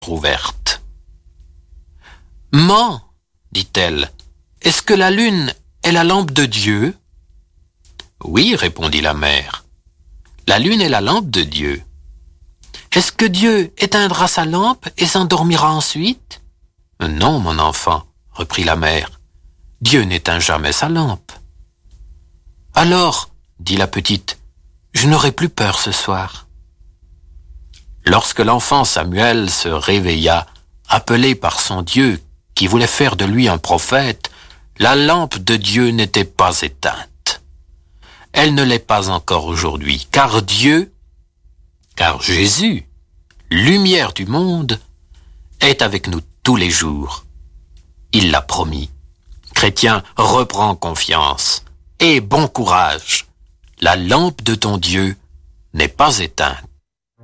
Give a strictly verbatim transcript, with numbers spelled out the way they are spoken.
ouverte. « Maman, dit-elle, est-ce que la lune est la lampe de Dieu ?»« Oui, répondit la mère. La lune est la lampe de Dieu. »« Est-ce que Dieu éteindra sa lampe et s'endormira ensuite ?»« Non, mon enfant, reprit la mère. Dieu n'éteint jamais sa lampe. »« Alors, dit la petite, je n'aurai plus peur ce soir. » Lorsque l'enfant Samuel se réveilla, appelé par son Dieu qui voulait faire de lui un prophète, la lampe de Dieu n'était pas éteinte. Elle ne l'est pas encore aujourd'hui, car Dieu, car Jésus, lumière du monde, est avec nous tous les jours. Il l'a promis. Chrétien, reprends confiance et bon courage. La lampe de ton Dieu n'est pas éteinte.